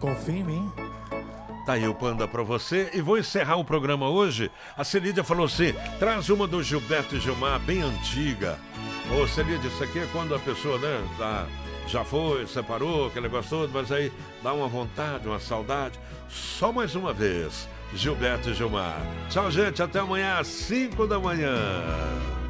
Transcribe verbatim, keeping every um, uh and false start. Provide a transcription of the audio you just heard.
Confia em mim. Tá aí o Panda pra você. E vou encerrar o programa hoje. A Celídia falou assim: traz uma do Gilberto e Gilmar, bem antiga. Ô Celídia, isso aqui é quando a pessoa, né, tá, já foi, separou, aquele negócio todo, mas aí dá uma vontade, uma saudade. Só mais uma vez, Gilberto e Gilmar. Tchau, gente, até amanhã às cinco da manhã.